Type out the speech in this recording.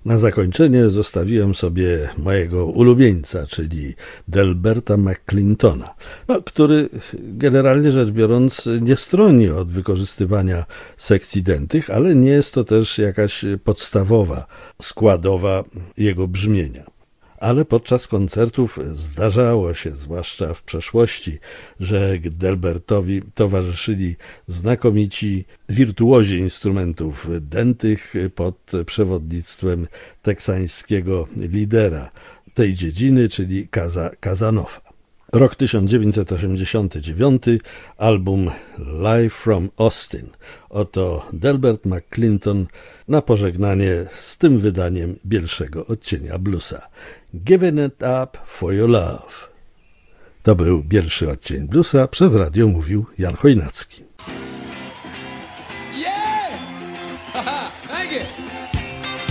Na zakończenie zostawiłem sobie mojego ulubieńca, czyli Delberta McClintona, który generalnie rzecz biorąc nie stroni od wykorzystywania sekcji dętych, ale nie jest to też jakaś podstawowa, składowa jego brzmienia. Ale podczas koncertów zdarzało się, zwłaszcza w przeszłości, że Delbertowi towarzyszyli znakomici wirtuozi instrumentów dętych pod przewodnictwem teksańskiego lidera tej dziedziny, czyli Casanowa. Rok 1989, album Live from Austin. Oto Delbert McClinton na pożegnanie z tym wydaniem bielszego odcienia bluesa. Giving it up for your love. To był bielszy odcień bluesa, przez radio mówił Jan Chojnacki.